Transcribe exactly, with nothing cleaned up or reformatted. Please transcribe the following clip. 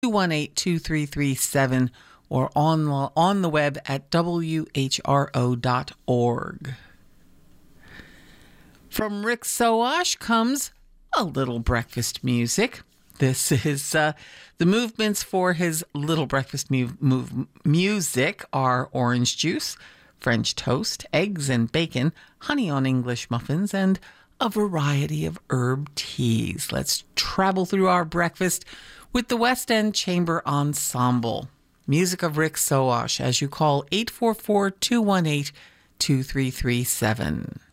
two one eight, two three three seven or on, on the web at w h r o dot org. From Rick Soash comes a little breakfast music. This is uh, the movements for his Little Breakfast mu- move, music are orange juice, French toast, eggs and bacon, honey on English muffins, and a variety of herb teas. Let's travel through our breakfast with the West End Chamber Ensemble. Music of Rick Soash as you call eight four four, two one eight, two three three seven.